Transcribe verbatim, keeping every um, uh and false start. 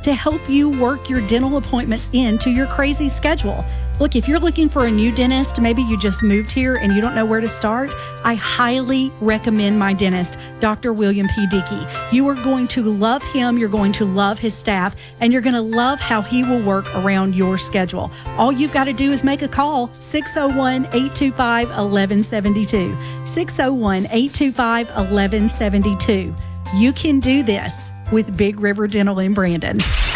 to help you work your dental appointments into your crazy schedule. Look, if you're looking for a new dentist, maybe you just moved here and you don't know where to start, I highly recommend my dentist, Doctor William P. Dickey. You are going to love him, you're going to love his staff, and you're going to love how he will work around your schedule. All you've got to do is make a call, six oh one, eight two five, one one seven two, six oh one, eight two five, one one seven two. You can do this with Big River Dental in Brandon.